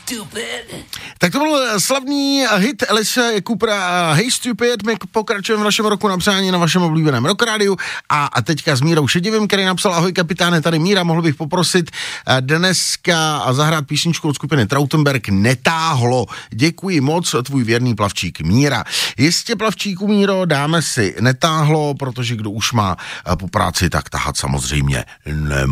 stupid. Tak to byl slavný hit Alice Coopera Hey Stupid. My pokračujeme v našem roku na přání na vašem oblíbeném Rock Rádiu a teďka s Mírou Šedivým, který napsal: ahoj kapitáne, tady Míra, mohl bych poprosit dneska a zahrát písničku od skupiny Trautenberg Netáhlo. Děkuji moc, tvůj věrný plavčík Míra. Jistě, plavčíku Míro, dáme si Netáhlo, protože kdo už má po práci, tak tahat samozřejmě nemůže.